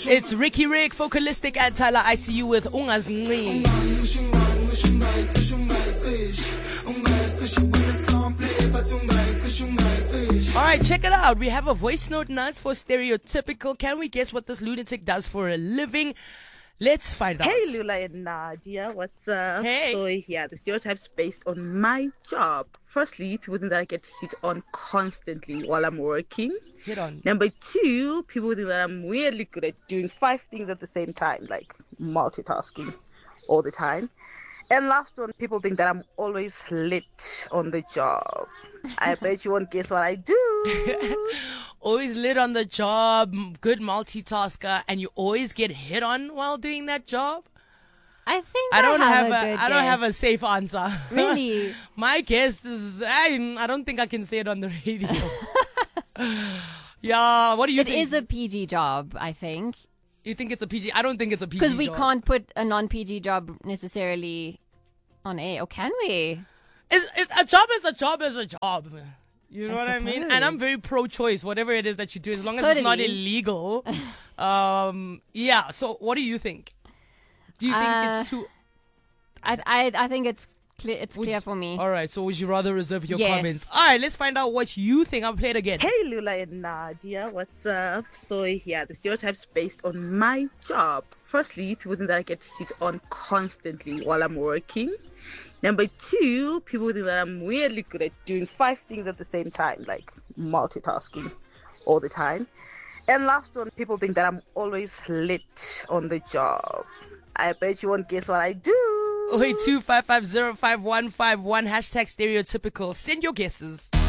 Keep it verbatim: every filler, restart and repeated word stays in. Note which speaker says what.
Speaker 1: It's Ricky Rick, Focalistic at Tyler I C U with Ungazni. Alright, check it out. We have a voice note nuts for Stereotypical. Can we guess what this lunatic does for a living? Let's find out.
Speaker 2: Hey, Lula and Nadia, what's up?
Speaker 1: Hey.
Speaker 2: So, yeah, the stereotypes based on my job. Firstly, people think that I get hit on constantly while I'm working.
Speaker 1: Hit on.
Speaker 2: Number two, people think that I'm weirdly good at doing five things at the same time, like multitasking all the time. And last one, people think that I'm always lit on the job. I bet you won't guess what I do.
Speaker 1: Always lit on the job, good multitasker, and you always get hit on while doing that job?
Speaker 3: I think
Speaker 1: I don't
Speaker 3: I
Speaker 1: have,
Speaker 3: have,
Speaker 1: a,
Speaker 3: a good
Speaker 1: I don't
Speaker 3: guess.
Speaker 1: have a safe answer.
Speaker 3: Really?
Speaker 1: My guess is I I don't think I can say it on the radio. Yeah, what do you
Speaker 3: It
Speaker 1: think?
Speaker 3: is a P G job, I think.
Speaker 1: You think it's a P G? I don't think it's a P G
Speaker 3: Because we
Speaker 1: job.
Speaker 3: can't put a non-P G job necessarily on air. Or can we?
Speaker 1: It's, it's, a job is a job is a job. You know
Speaker 3: I
Speaker 1: what I mean?
Speaker 3: suppose.
Speaker 1: And I'm very pro-choice, whatever it is that you do, as long as it's not
Speaker 3: Totally.
Speaker 1: illegal. um, yeah, so what do you think? Do you think
Speaker 3: Uh,
Speaker 1: it's too...
Speaker 3: I I, I think it's clear. It's
Speaker 1: Would
Speaker 3: clear
Speaker 1: you-
Speaker 3: for me.
Speaker 1: All right, so would you rather reserve your
Speaker 3: Yes.
Speaker 1: comments? All right, let's find out what you think. I'll play it again.
Speaker 2: Hey, Lula and Nadia, what's up? So, yeah, the stereotypes based on my job. Firstly, people think that I get hit on constantly while I'm working. Number two, people think that I'm weirdly good at doing five things at the same time, like multitasking all the time. And last one, people think that I'm always lit on the job. I bet you won't guess what I do.
Speaker 1: oh eight two five five zero five one five one, hashtag stereotypical. Send your guesses.